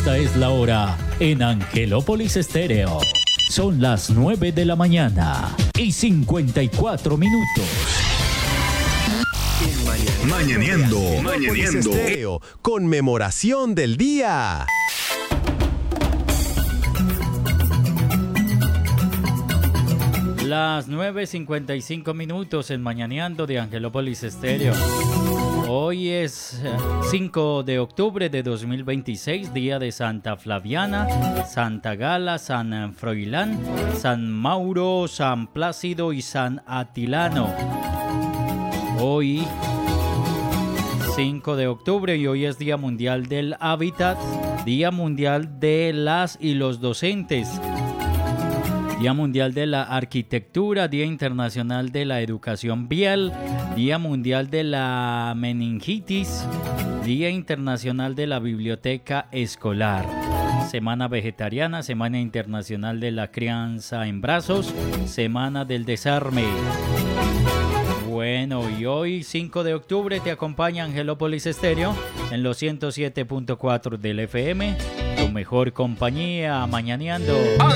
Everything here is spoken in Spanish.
Esta es la hora en Angelópolis Estéreo. Son las 9 de la mañana y 54 minutos. Mañaneando. Estéreo, conmemoración del día. Las 9:55 minutos en Mañaneando de Angelópolis Estéreo. Hoy es 5 de octubre de 2026, día de Santa Flaviana, Santa Gala, San Froilán, San Mauro, San Plácido y San Atilano. Hoy 5 de octubre y hoy es Día Mundial del Hábitat, Día Mundial de las y los docentes, Día Mundial de la Arquitectura, Día Internacional de la Educación Vial, Día Mundial de la Meningitis, Día Internacional de la Biblioteca Escolar, Semana Vegetariana, Semana Internacional de la Crianza en Brazos, Semana del Desarme. Bueno, y hoy 5 de octubre te acompaña Angelópolis Estéreo en los 107.4 del FM, tu mejor compañía, mañaneando.